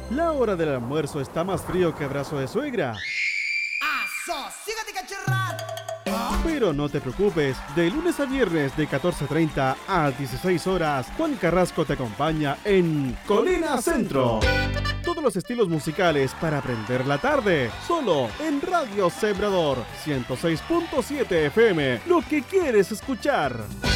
La hora del almuerzo está más frío que abrazo de suegra. Pero no te preocupes, de lunes a viernes de 14:30 a 16 horas, Juan Carrasco te acompaña en Colina Centro. Todos los estilos musicales para aprender la tarde, solo en Radio Sembrador 106.7 FM, lo que quieres escuchar.